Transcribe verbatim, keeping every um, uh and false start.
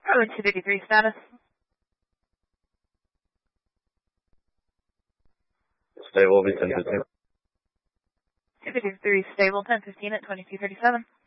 Probably two fifty-three status. Stable, will be ten fifteen. two fifty-three stable, ten fifteen at twenty-two thirty-seven.